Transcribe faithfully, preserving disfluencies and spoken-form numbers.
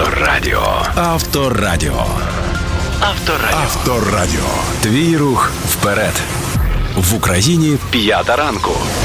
Авторадіо. Авторадіо. Авторадіо. Авторадіо. Твій рух вперед. В Україні п'ята ранку.